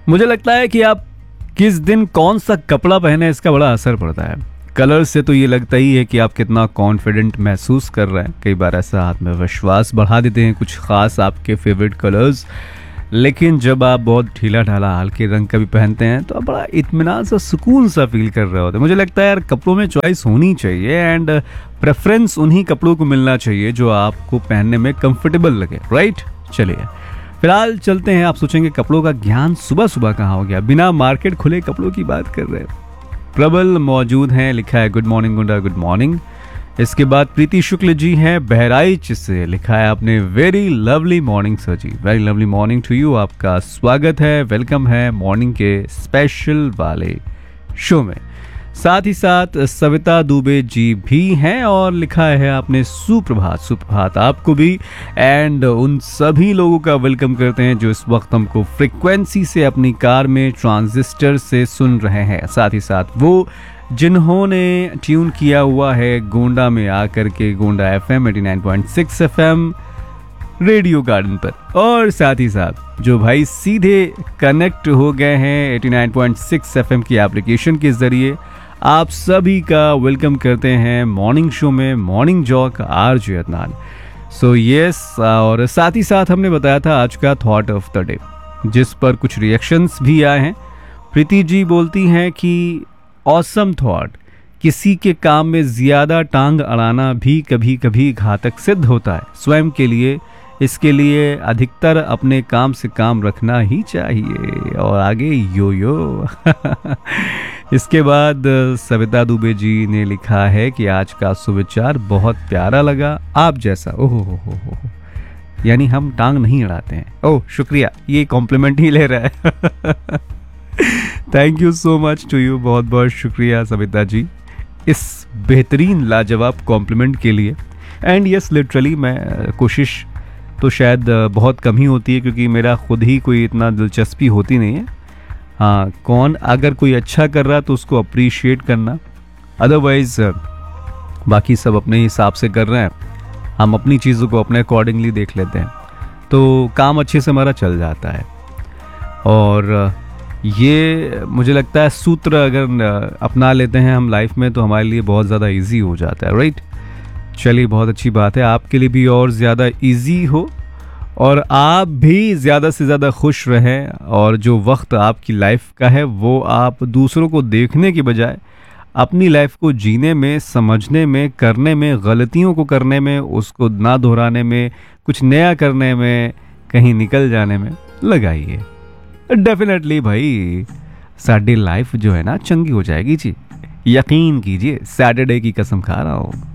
मुझे लगता है कि आप किस दिन कौन सा कपड़ा पहने इसका बड़ा असर पड़ता है। कलर से तो ये लगता ही है कि आप कितना कॉन्फिडेंट महसूस कर रहे हैं। कई बार ऐसा आत्मविश्वास बढ़ा देते हैं कुछ खास आपके फेवरेट कलर्स। लेकिन जब आप बहुत ढीला ढाला हल्के रंग का भी पहनते हैं तो आप बड़ा इत्मीनान सा सुकून सा फील कर रहे होते हैं। मुझे लगता है यार कपड़ों में चॉइस होनी चाहिए एंड प्रेफरेंस उन्हीं कपड़ों को मिलना चाहिए जो आपको पहनने में कंफर्टेबल लगे, राइट। चलिए फिलहाल चलते हैं। आप सोचेंगे कपड़ों का ज्ञान सुबह सुबह कहाँ हो गया, बिना मार्केट खुले कपड़ों की बात कर रहे हैं। प्रबल मौजूद हैं, लिखा है गुड मॉर्निंग गुंडा गुड मॉर्निंग। इसके बाद प्रीति शुक्ल जी हैं बहराइच से, लिखा है आपने very lovely morning sir ji, very lovely morning to you. आपका स्वागत है, वेलकम है मॉर्निंग के स्पेशल वाले शो में। साथ ही साथ सविता दुबे जी भी हैं और लिखा है आपने सुप्रभात, सुप्रभात आपको भी। एंड उन सभी लोगों का वेलकम करते हैं जो इस वक्त हमको फ्रीक्वेंसी से अपनी कार में ट्रांजिस्टर से सुन रहे हैं। साथ ही साथ वो जिन्होंने ट्यून किया हुआ है गोंडा में आकर के, Gonda FM 89.6 FM radio garden पर। और साथ ही साथ जो भाई सीधे कनेक्ट हो गए हैं 89.6 FM की एप्लीकेशन के जरिए, आप सभी का वेलकम करते हैं मॉर्निंग शो में, morning Jacques RJ Adnan. So yes, और साथ ही साथ हमने बताया था आज का थॉट ऑफ द डे, जिस पर कुछ रिएक्शंस भी आए हैं। प्रीति जी बोलती हैं कि ऑसम थॉट, किसी के काम में ज्यादा टांग अड़ाना भी कभी कभी घातक सिद्ध होता है स्वयं के लिए। इसके लिए अधिकतर अपने काम से काम रखना ही चाहिए। और आगे यो यो इसके बाद सविता दुबे जी ने लिखा है कि आज का सुविचार बहुत प्यारा लगा, आप जैसा। ओहो हो, यानी हम टांग नहीं अड़ाते हैं। ओह शुक्रिया, ये कॉम्प्लीमेंट ही ले रहा है। Thank you so much to you, बहुत बहुत शुक्रिया सविता जी इस बेहतरीन लाजवाब कॉम्प्लीमेंट के लिए। एंड यस, लिटरली मैं कोशिश तो शायद बहुत कम ही होती है क्योंकि मेरा खुद ही कोई इतना दिलचस्पी होती नहीं है। हाँ, कौन अगर कोई अच्छा कर रहा तो उसको अप्रिशिएट करना, अदरवाइज बाकी सब अपने हिसाब से कर रहे हैं, हम अपनी चीज़ों को अपने अकॉर्डिंगली देख लेते हैं तो काम अच्छे से हमारा चल जाता है। और ये मुझे लगता है सूत्र अगर अपना लेते हैं हम लाइफ में तो हमारे लिए बहुत ज़्यादा इजी हो जाता है, राइट। चलिए बहुत अच्छी बात है, आपके लिए भी और ज़्यादा इजी हो और आप भी ज़्यादा से ज़्यादा खुश रहें। और जो वक्त आपकी लाइफ का है वो आप दूसरों को देखने की बजाय अपनी लाइफ को जीने में, समझने में, करने में, गलतियों को करने में, उसको ना दोहराने में, कुछ नया करने में, कहीं निकल जाने में लगाइए। डेफिनेटली भाई साडी लाइफ जो है ना चंगी हो जाएगी जी, यकीन कीजिए, सैटरडे की कसम खा रहा हूँ।